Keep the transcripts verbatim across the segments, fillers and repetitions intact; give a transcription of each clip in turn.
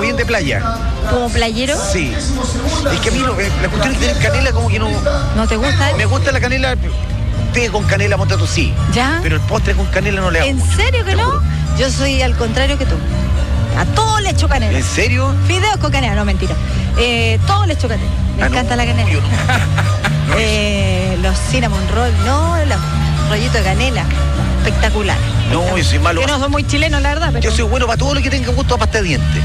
bien de playa. ¿Como playero? Sí. Es que a mí lo, la cuestión es que tener canela como que no... ¿No te gusta? Me gusta la canela, té con canela, monta tú sí. ¿Ya? Pero el postre con canela no le hago ¿En mucho, serio que te no? juro. Yo soy al contrario que tú. A todo le echo canela. ¿En serio? Fideos con canela, no, mentira. Eh, todo le echo canela. Me Ah, encanta no, la canela. yo no. No, eh, los cinnamon roll, no, los rollitos de canela. Espectacular. No, yo soy malo. Que no son muy chilenos, la verdad, pero... Yo soy bueno para todo lo que tenga gusto a pasta de dientes.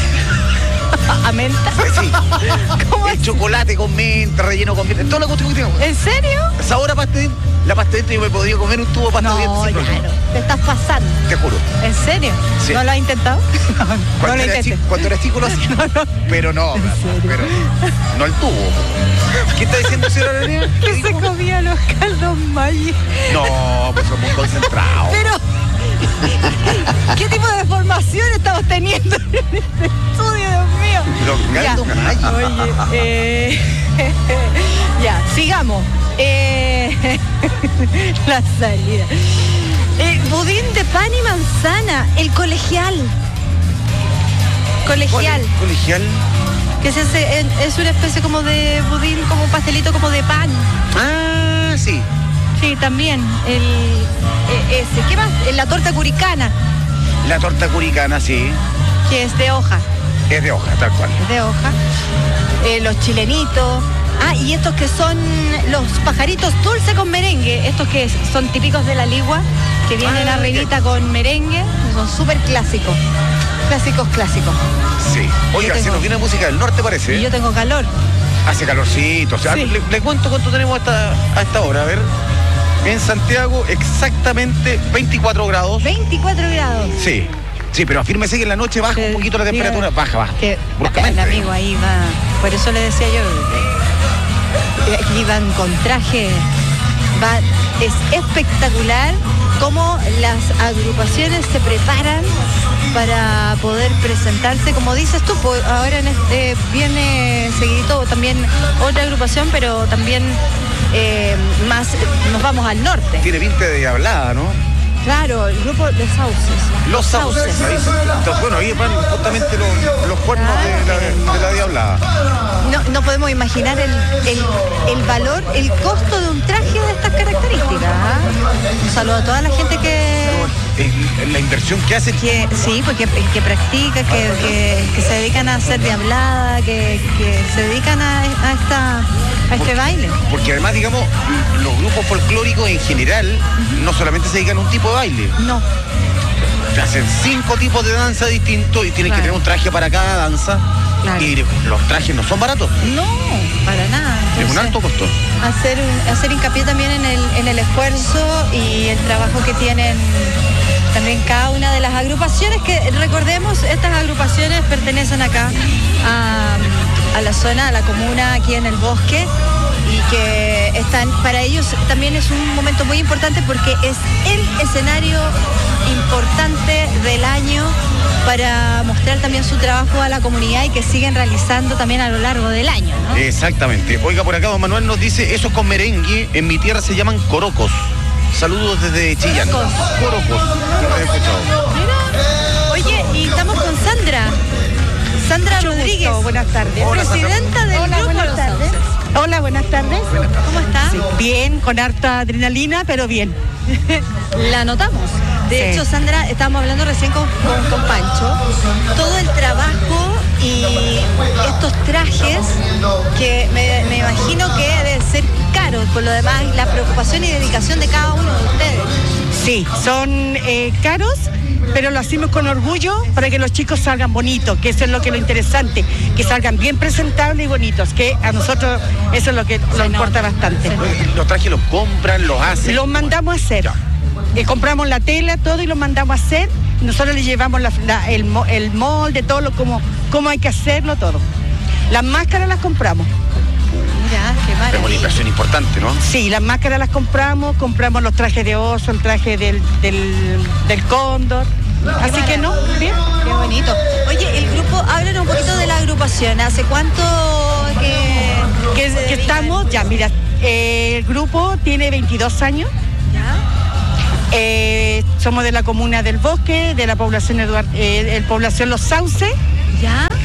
¿A menta? Sí. ¿Cómo El es? chocolate con menta, relleno con menta, toda la cuestión que tengo. ¿En serio? Sabor a pasta de dientes. La pasta de dientes yo me podría comer un tubo de pasta de No, dientes. sin ya problema. no. Te estás pasando. Te juro. ¿En serio? Sí. ¿No lo has intentado? No Cuando, lo era intentes. chico, cuando era chico lo hacía. Pero no, ¿En serio? pero no el tubo. ¿Qué está diciendo, señora Aranea? ¿Qué Que se dijo? comía los caldos Maggi. No, pues somos concentrados. Pero, ¿qué tipo de formación estamos teniendo en este estudio, Dios mío? Los caldos Ya. Maggi. Oye, eh, ya, sigamos. Eh, la salida. Eh, budín de pan y manzana, el colegial. Colegial. Colegial. Que se hace, en- es una especie como de budín, como un pastelito como de pan. Ah, sí. Sí, también. El, eh, ese. ¿Qué más? Eh, La torta curicana, La torta curicana, sí. que es de hoja. Es de hoja, tal cual. Es de hoja. Eh, los chilenitos. Ah, y estos que son los pajaritos dulce con merengue. Estos que son típicos de la Ligua, que vienen Ah, arribita con merengue. Son súper clásicos. Clásicos, clásicos. Sí. Oiga, tengo- se nos viene música del norte, parece. Y yo tengo calor. Hace calorcito. O sea, Sí. le, le cuento cuánto tenemos hasta, a esta hora. A ver. En Santiago, exactamente veinticuatro grados. veinticuatro grados. Sí. Sí, pero afírmese que en la noche baja un poquito la Diga temperatura. Baja, baja. Que el Bruscamente. amigo ahí va. Por eso le decía yo. eh, Aquí van con traje. Va, es espectacular cómo las agrupaciones se preparan para poder presentarse, como dices tú, pues, ahora en este viene seguidito también otra agrupación, pero también eh, más nos vamos al norte. Tiene pinta de hablada, ¿no? Claro, el grupo de Sauces. Los sauces. Ahí, entonces, bueno, ahí van justamente los, los cuernos de la, de la diablada. No, no podemos imaginar el, el, el valor, el costo de un traje de estas características. ¿Ah? Un saludo a toda la gente que, El- la inversión que hace. que sí, porque que practica, que, que, que se dedican a hacer diablada, que, que se dedican a, a esta a este baile. Porque además, digamos, los grupos folclóricos en general no solamente se dedican a un tipo de baile. No, Hacen cinco tipos de danza distintos y tienen Claro. que tener un traje para cada danza. Claro. Y los trajes no son baratos. no, para nada. Es un Entonces, alto costo. hacer, un- hacer hincapié también en el, en el esfuerzo y el trabajo que tienen también cada una de las agrupaciones, que recordemos, estas agrupaciones pertenecen acá a, a la zona, a la comuna aquí en el bosque, y que están, para ellos también es un momento muy importante porque es el escenario importante del año para mostrar también su trabajo a la comunidad y que siguen realizando también a lo largo del año, ¿no? Exactamente. Oiga, por acá don Manuel nos dice, esos con merengue en mi tierra se llaman corocos. Saludos desde Chillán. Corocos. Corocos. No lo había escuchado. Mira, oye, y estamos con Sandra. Sandra Mucho Rodríguez. gusto, buenas tardes. Hola, Sandra. Presidenta del Hola, grupo buenas Los tardes. Sauces. Hola, buenas tardes. ¿Cómo está? Bien, con harta adrenalina, pero bien. La notamos. De Sí. hecho, Sandra, estábamos hablando recién con, con, con Pancho, todo el trabajo y estos trajes que me, me imagino que deben ser caros, por lo demás, la preocupación y dedicación de cada uno de ustedes. Sí, son eh, caros, pero lo hacemos con orgullo para que los chicos salgan bonitos, que eso es lo que es lo interesante, que salgan bien presentables y bonitos, que a nosotros eso es lo que nos importa bastante. Los trajes los compran, los hacen. Los mandamos a hacer. Ya. Eh, compramos la tela, todo y lo mandamos a hacer. Nosotros le llevamos la- la- el, mo- el molde, todo lo como, cómo hay que hacerlo, todo. Las máscaras las compramos. Mira, qué Es una maravilla. inversión importante, ¿no? Sí, las máscaras las compramos, compramos los trajes de oso, el traje del, del, del cóndor. Así que no, bien. Qué bonito. Oye, el grupo, háblanos un poquito de la agrupación. ¿Hace cuánto que, Que, se que dedican? estamos, ya mira, eh, el grupo tiene veintidós años. ¿Ya? Eh, somos de la comuna del Bosque, de la población Eduard, eh, el población Los Sauces. ¿Ya?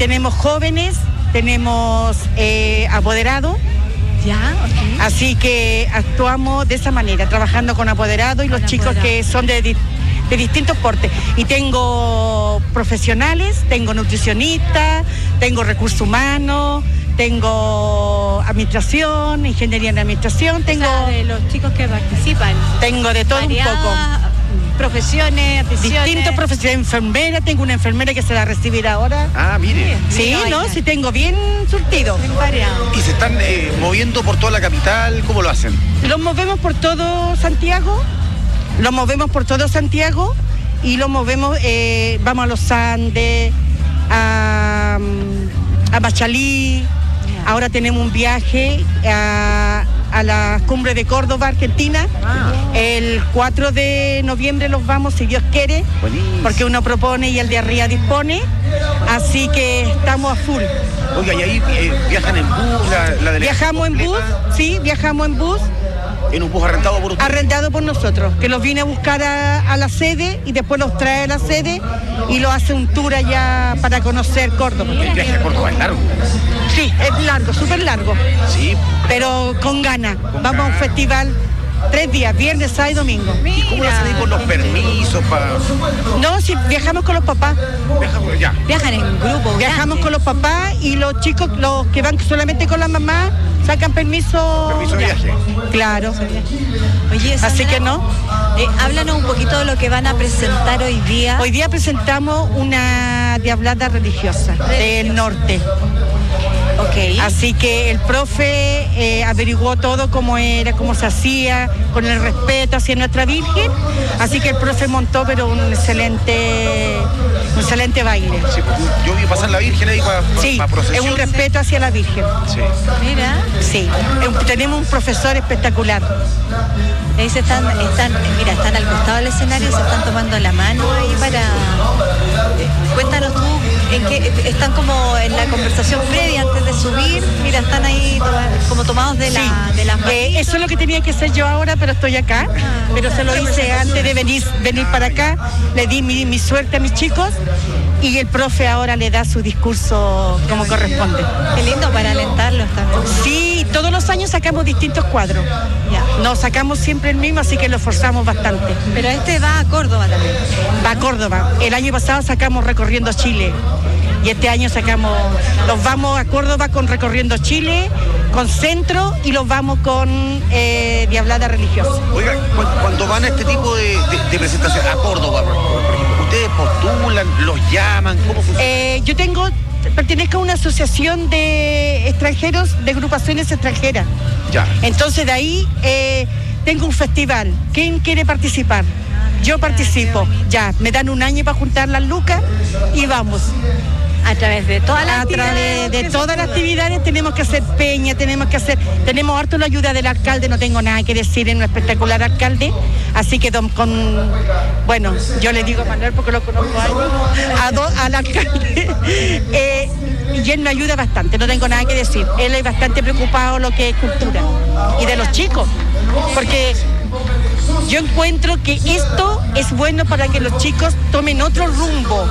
tenemos jóvenes, tenemos eh, apoderados. Ya, ok. Así que actuamos de esa manera, trabajando con apoderados y los Con chicos apoderados. que son de, di- de distintos portes. Y tengo profesionales, tengo nutricionistas, tengo recursos humanos, tengo administración, ingeniería en administración, tengo, O sea, de los chicos que participan. tengo de todo un poco. Variadas profesiones, aficiones. Distintos profesionales, enfermera, tengo una enfermera que se va a recibir ahora. Ah, mire. Sí, Mira, no, oigan. sí tengo bien surtido. Bien variado. ¿Y se están eh, moviendo por toda la capital? ¿Cómo lo hacen? Los movemos por todo Santiago, los movemos por todo Santiago y los movemos, eh, vamos a Los Andes, a, a Machalí, ahora tenemos un viaje a, a la cumbre de Córdoba, Argentina. Ah. El cuatro de noviembre los vamos, si Dios quiere, Buenísimo. porque uno propone y el de arriba dispone, así que estamos a full. Oiga, y ahí eh, viajan en bus, la, la delegación Viajamos en bus, completa, sí, viajamos en bus. en un bus arrendado por usted. Arrendado por nosotros, que los viene a buscar a, a la sede y después los trae a la sede y lo hace un tour allá para conocer Córdoba. El viaje a Córdoba es largo. Sí, es largo, súper largo, Sí. pero con ganas. Con Vamos a un ganas. festival tres días, viernes, sábado y domingo. ¿Y cómo lo hacen ahí con los permisos para No, si viajamos con los papás, viajar por allá? Viajan en grupo. viajamos grande. con los papás y los chicos, los que van solamente con la mamá, sacan permiso. Permiso de ya. viaje. Claro. Oye, Así Sandra, que no. eh, háblanos un poquito de lo que van a presentar hoy día. Hoy día presentamos una diablada religiosa del norte. Ok. Así que el profe eh, averiguó todo cómo era, cómo se hacía, con el respeto hacia nuestra Virgen. Así que el profe montó, pero un excelente, un excelente baile. Sí, pues, yo vi pasar la Virgen ahí para Sí, es procesión. un respeto hacia la Virgen. Sí. Mira, Sí, es un- tenemos un profesor espectacular. ahí se están, están, mira, están al costado del escenario, se están tomando la mano ahí para. eh, Cuéntanos tú, en qué están como en la conversación previa antes de subir. Mira, están ahí toma- como tomados de, la, Sí, de las eh, manitos. eso es lo que tenía que hacer yo ahora, pero estoy acá. Pero se lo hice antes de venir, venir para acá. Le di mi, mi suerte a mis chicos y el profe ahora le da su discurso como corresponde. Qué lindo para alentarlos también. Sí, todos los años sacamos distintos cuadros. Ya. No sacamos siempre el mismo, así que lo esforzamos bastante. Pero este va a Córdoba también. Va a Córdoba. El año pasado sacamos Recorriendo Chile. Y este año sacamos, los vamos a Córdoba con Recorriendo Chile, con Centro y los vamos con eh, Diablada Religiosa. Oiga, cu- cuando van a este tipo de, de, de presentación a Córdoba, por, por ejemplo, ¿ustedes postulan, los llaman? ¿Cómo funciona? Eh, yo tengo, pertenezco a una asociación de extranjeros, de agrupaciones extranjeras. Ya. Entonces de ahí eh, tengo un festival. ¿Quién quiere participar? Yo participo. Ya, me dan un año para juntar las lucas y vamos. A través de todas las A través de que se todas las pueda. actividades tenemos que hacer peña, tenemos que hacer, tenemos harto la ayuda del alcalde, no tengo nada que decir en un espectacular alcalde, así que don- con, bueno, yo le digo a Manuel porque lo conozco años, a do- al alcalde, eh, y él me ayuda bastante, no tengo nada que decir, él es bastante preocupado lo que es cultura y de los chicos, porque yo encuentro que esto es bueno para que los chicos tomen otro rumbo,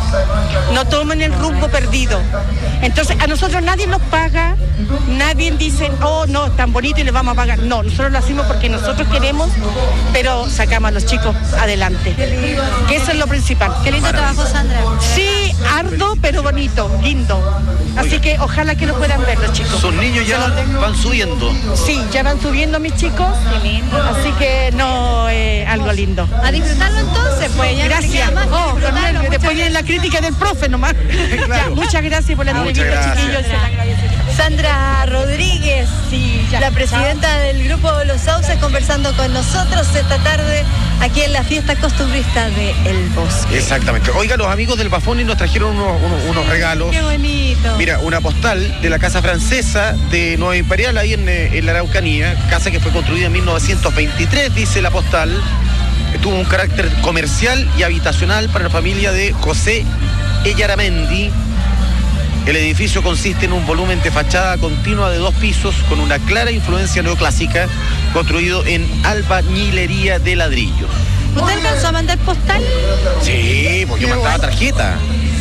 no tomen el rumbo perdido. Entonces, a nosotros nadie nos paga, nadie dice, oh, no, tan bonito y les vamos a pagar. No, nosotros lo hacemos porque nosotros queremos, pero sacamos a los chicos adelante. Que eso es lo principal. Qué lindo trabajo, Sandra. Sí, arduo, pero bonito, lindo. Así que ojalá que lo puedan ver los chicos. Sus niños ya van subiendo. Sí, ya van subiendo mis chicos. Qué lindo. Así que no, eh, algo lindo. A disfrutarlo entonces, pues ya no te Gracias. queda más que Oh, con disfrutarlo. nervios. Muchas Después viene la crítica del profe nomás. Claro. Ya, muchas gracias por la Muchas entrevista, gracias. chiquillos. Se la agradece. Sandra Rodríguez, Sí, ya. la presidenta del Grupo Los Sauces, conversando con nosotros esta tarde aquí en la fiesta costumbrista de El Bosque. Exactamente. Oiga, los amigos del Bafoni nos trajeron unos, unos, unos regalos. Qué bonito. Mira, una postal de la Casa Francesa de Nueva Imperial, ahí en, eh, en la Araucanía, casa que fue construida en mil novecientos veintitrés, dice la postal. Tuvo un carácter comercial y habitacional para la familia de José Ellaramendi. El edificio consiste en un volumen de fachada continua de dos pisos con una clara influencia neoclásica, construido en albañilería de ladrillo. ¿Usted alcanzó a mandar postal? Sí, pues yo Qué mandaba bueno. tarjeta.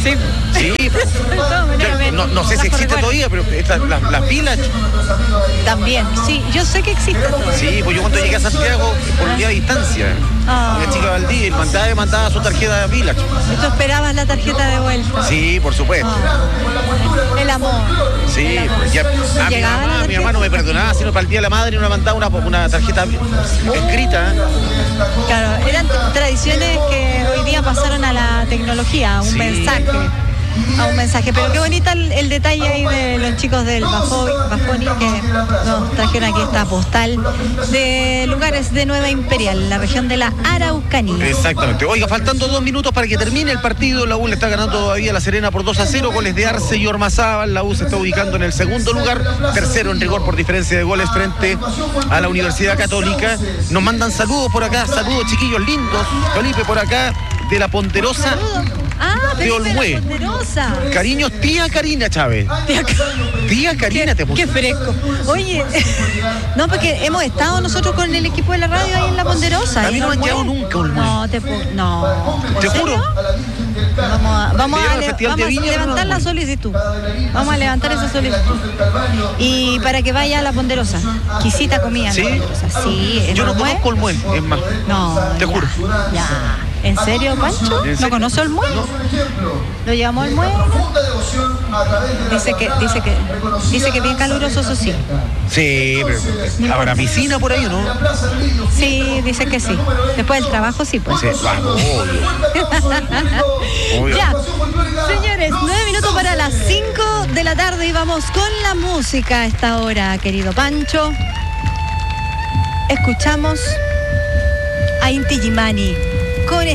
Sí. Sí, yo, no, no sé si existe todavía, pero estas, las, las Village. También, sí, yo sé que existe todavía. Sí, pues yo cuando llegué a Santiago, por un día de distancia, Ah. la chica Valdí, mandaba, mandaba su tarjeta de Village. ¿Y tú esperabas la tarjeta de vuelta? Sí, por supuesto. Ah. El amor. Sí, el amor. ya, a mi Llegaba la mamá, mi tarjeta. mamá no me perdonaba, sino para el Día de la Madre no me mandaba una, una tarjeta escrita. Claro, eran tradiciones que hoy día pasaron a la tecnología, a un Sí. mensaje. A un mensaje, pero qué bonita el, el detalle ahí de los chicos del Bafo- Bafoni que nos trajeron aquí esta postal de lugares de Nueva Imperial, la región de la Araucanía. Exactamente. Oiga, faltando dos minutos para que termine el partido, la U le está ganando todavía a La Serena por dos a cero, goles de Arce y Ormazábal. La U se está ubicando en el segundo lugar, tercero en rigor por diferencia de goles frente a la Universidad Católica. Nos mandan saludos por acá, saludos chiquillos lindos. Felipe por acá, de la Ponderosa. Ah, de Felipe Olmué. la Ponderosa. Cariños, tía Karina Chávez. Tía, Tía Karina qué, te puso. qué fresco. Oye, no, porque hemos estado nosotros con el equipo de la radio ahí en la Ponderosa. A mí en no me han Olmué. llevado nunca, Olmué. No, te pu- no. ¿En Te serio? juro. Vamos a, vamos Te a, llevan al le- Festival de vamos a Viña, levantar no, la Olmué. solicitud. Vamos a levantar esa solicitud. Y para que vaya a la Ponderosa. Quisita comida en ¿Sí? la Ponderosa. Sí, en Yo no Olmué. conozco Olmué, es más. No, Te ya, juro. Ya. ¿En serio, Pancho? ¿En ¿No serio? conoce el Olmué? No. ¿Lo llevamos al Olmué? Dice que, dice que, dice que bien caluroso, eso sí. Sí, pero habrá piscina por ahí, ¿no? Sí, dice que sí. Después del trabajo, sí, pues. Sí, vamos, obvio. Obvio. Ya, señores, nueve minutos para las cinco de la tarde y vamos con la música a esta hora, querido Pancho. Escuchamos a Inti Gimani con